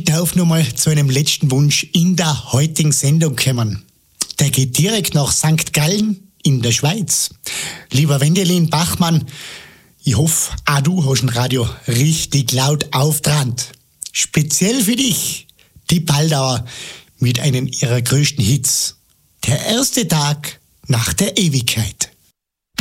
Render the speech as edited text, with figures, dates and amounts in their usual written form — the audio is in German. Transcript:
Ich darf noch mal zu einem letzten Wunsch in der heutigen Sendung kommen. Der geht direkt nach St. Gallen in der Schweiz. Lieber Wendelin Bachmann, ich hoffe, auch du hast ein Radio richtig laut aufdrannt. Speziell für dich, die Baldauer mit einem ihrer größten Hits. Der erste Tag nach der Ewigkeit.